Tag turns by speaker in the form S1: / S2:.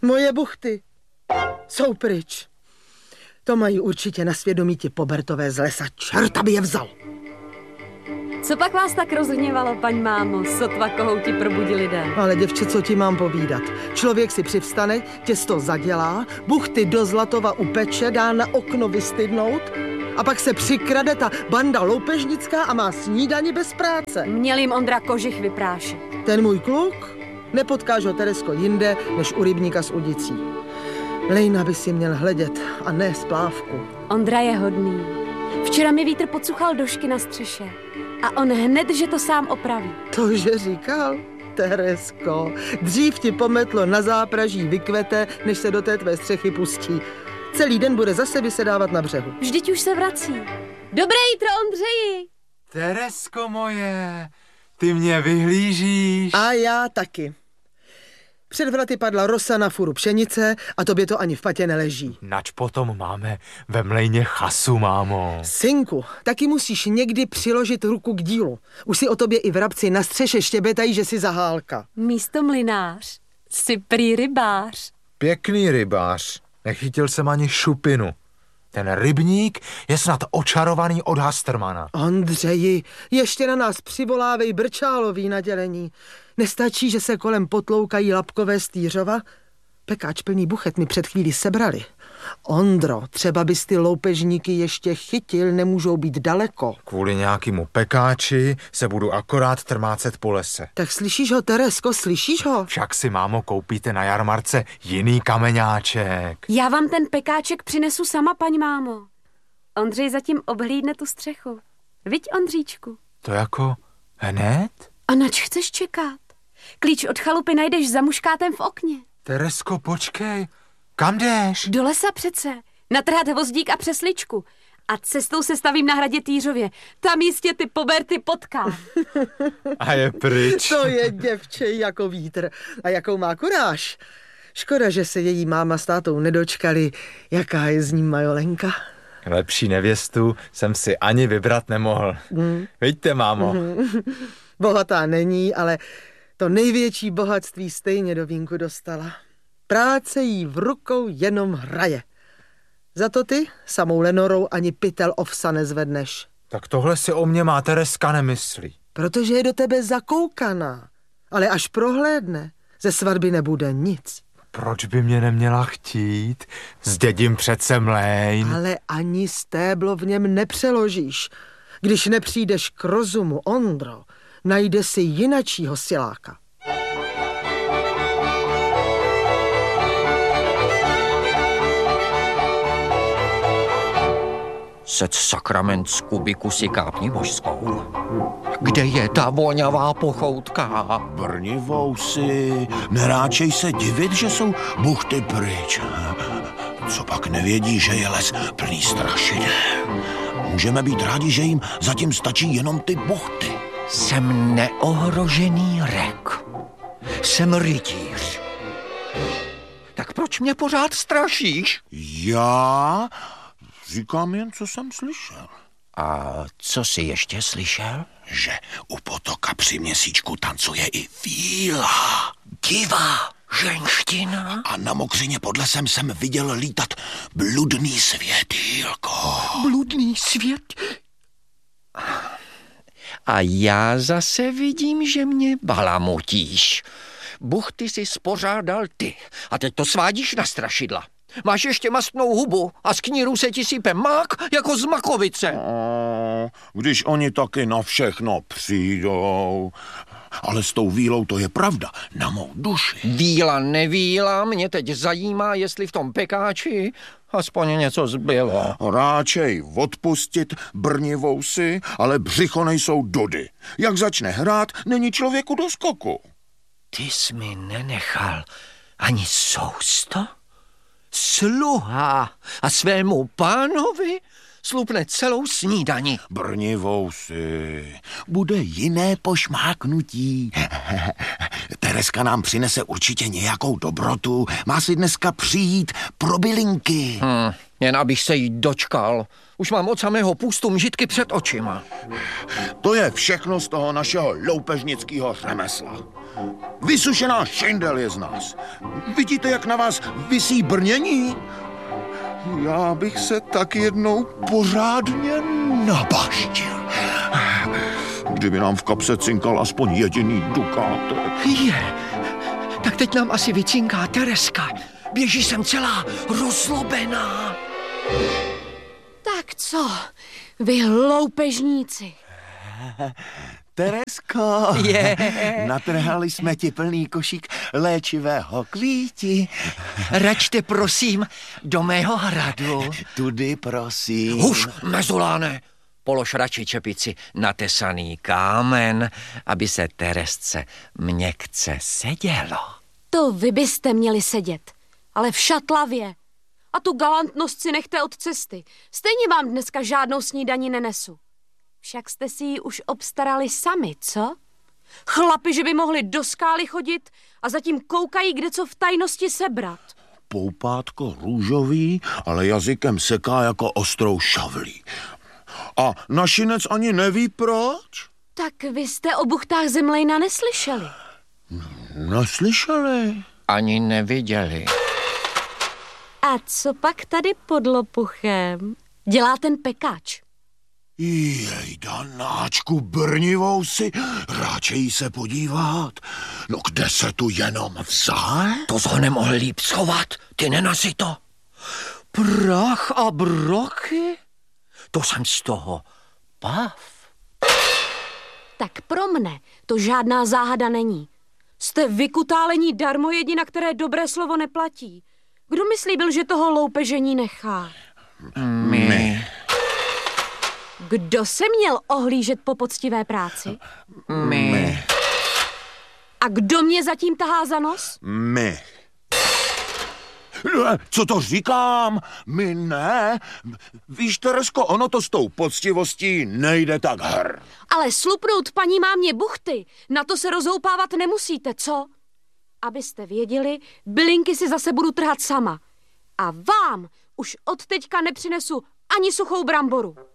S1: Moje buchty jsou pryč. To mají určitě na svědomí ti pobertové z lesa. Čert, aby je vzal.
S2: Co pak vás tak rozhněvalo, paň mámo, sotva kohouti probudili den?
S1: Ale děvče, co ti mám povídat? Člověk si přivstane, těsto zadělá, buchty do Zlatova upeče, dá na okno vystydnout a pak se přikrade ta banda loupežnická a má snídani bez práce.
S2: Měl jim Ondra kožich vyprášet.
S1: Ten můj kluk? Nepotkáš ho, Teresko, jinde, než u rybníka s udicí. Lejna by si měl hledět a ne splávku.
S2: Ondra je hodný. Včera mi vítr podsuchal došky na střeše. A on hned, že to sám opraví.
S1: To, že říkal? Teresko, dřív ti pometlo na zápraží vykvete, než se do té tvé střechy pustí. Celý den bude zase vysedávat na břehu.
S2: Vždyť už se vrací. Dobré jítro, Ondřeji.
S3: Teresko moje, ty mě vyhlížíš.
S1: A já taky. Před vraty padla rosa na furu pšenice a tobě to ani v patě neleží.
S3: Nač potom máme ve mlejně chasu, mámo.
S1: Synku, taky musíš někdy přiložit ruku k dílu. Už si o tobě i vrabci na střeše štěbetají, že jsi zahálka.
S2: Místo mlynář jsi prý rybář.
S3: Pěkný rybář. Nechytil jsem ani šupinu. Ten rybník je snad očarovaný od Hastermana.
S1: Ondřeji, ještě na nás přivolávej brčálový na dělení. Nestačí, že se kolem potloukají lapkové z Týřova? Pekáč plný buchet mi před chvílí sebrali. Ondro, třeba bys ty loupežníky ještě chytil, nemůžou být daleko.
S3: Kvůli nějakému pekáči se budu akorát trmácet po lese.
S1: Tak slyšíš ho, Teresko, slyšíš ho?
S3: Však si, mámo, koupíte na jarmarce jiný kameňáček.
S2: Já vám ten pekáček přinesu sama, paň mámo. Ondřej zatím obhlídne tu střechu. Viď, Ondříčku?
S3: To jako hned?
S2: A nač chceš čekat? Klíč od chalupy najdeš za muškátem v okně.
S3: Teresko, počkej. Kam jdeš?
S2: Do lesa přece. Natrhat hvozdík a přesličku. A cestou se stavím na hradě Týřově. Tam jistě ty poberty potkám.
S3: A je pryč.
S1: To je děvče jako vítr. A jakou má kuráž. Škoda, že se její máma s tátou nedočkali. Jaká je z ní majolenka?
S3: Lepší nevěstu jsem si ani vybrat nemohl. Vidíte, mámo.
S1: Bohatá není, ale to největší bohatství stejně do vínku dostala. Práce jí v rukou jenom hraje. Za to ty samou Lenorou ani pytel ovsa nezvedneš.
S3: Tak tohle si o mě má Tereska nemyslí.
S1: Protože je do tebe zakoukaná. Ale až prohlédne, ze svatby nebude nic.
S3: Proč by mě neměla chtít? Zdědím přece mlejn.
S1: Ale ani stéblo v něm nepřeložíš. Když nepřijdeš k rozumu, Ondro, najde si jinačího siláka.
S4: Sec sakrament z kubiku si kápni božskou. Kde je ta voňavá pochoutka?
S5: Brnivousy, neráčej se divit, že jsou buchty pryč. Co pak nevědí, že je les plný strašidel. Můžeme být rádi, že jim zatím stačí jenom ty buchty.
S4: Jsem neohrožený rek. Jsem rytíř. Tak proč mě pořád strašíš?
S5: Já říkám jen, co jsem slyšel.
S4: A co jsi ještě slyšel?
S5: Že u potoka při měsíčku tancuje i víla.
S4: Diva, ženština.
S5: A na mokřině pod lesem jsem viděl lítat bludný světýlko.
S4: Bludný svět? A já zase vidím, že mě balamutíš. Buchty si spořádal ty a teď to svádíš na strašidla. Máš ještě mastnou hubu a z kníru se ti sype mák jako z makovice.
S5: Když oni taky na všechno přijdou. Ale s tou vílou to je pravda, na mou duši.
S4: Víla nevíla, mě teď zajímá, jestli v tom pekáči aspoň něco zbylo.
S5: Ráčej odpustit Brnivousy, ale břicho nejsou dody. Jak začne hrát, není člověku do skoku.
S4: Ty jsi mi nenechal ani sousto? Sluha a svému pánovi slupne celou snídani.
S5: Brnivousy, bude jiné pošmáknutí. Tereska nám přinese určitě nějakou dobrotu. Má si dneska přijít pro bylinky.
S4: Jen abych se jí dočkal. Už mám od samého půstu mžitky před očima.
S5: To je všechno z toho našeho loupežnického řemesla. Vysušená šindel je z nás. Vidíte, jak na vás visí brnění? Já bych se tak jednou pořádně nabaštil. Kdyby nám v kapse cinkal aspoň jediný dukátek.
S4: Tak teď nám asi vycinká Tereska. Běží sem celá rozlobená.
S2: Tak co, vy loupežníci?
S6: Teresko, natrhali jsme ti plný košík léčivého kvíti.
S4: Račte prosím do mého hradu.
S6: Tudy prosím.
S4: Huš, mezuláne, polož radši čepici na tesaný kámen, aby se Teresce měkce sedělo.
S2: To vy byste měli sedět, ale v šatlavě. A tu galantnost si nechte od cesty. Stejně vám dneska žádnou snídani nenesu. Však jste si ji už obstarali sami, co? Chlapi, že by mohli do skály chodit a zatím koukají, kde co v tajnosti sebrat.
S5: Poupátko růžový, ale jazykem seká jako ostrou šavlí. A našinec ani neví proč?
S2: Tak vy jste o buchtách Zemlejna neslyšeli.
S5: Neslyšeli.
S4: Ani neviděli.
S2: A co pak tady pod lopuchem dělá ten pekáč?
S5: Jejda, náčku brnivou si, radšej se podívat. No kde se tu jenom vzal?
S4: To jsi ho nemohl líp schovat, ty nenasyto. Prach a brochy? To jsem z toho pav.
S2: Tak pro mne to žádná záhada není. Jste vykutálení darmojedi, na které dobré slovo neplatí. Kdo mi slíbil, že toho loupežení nechá?
S4: My.
S2: Kdo se měl ohlížet po poctivé práci?
S4: My.
S2: A kdo mě zatím tahá za nos?
S5: My. Co to říkám? My ne. Víš, Teresko, ono to s tou poctivostí nejde tak hr.
S2: Ale slupnout paní mámě buchty, na to se rozhoupávat nemusíte, co? Abyste věděli, bylinky si zase budu trhat sama. A vám už od teďka nepřinesu ani suchou bramboru.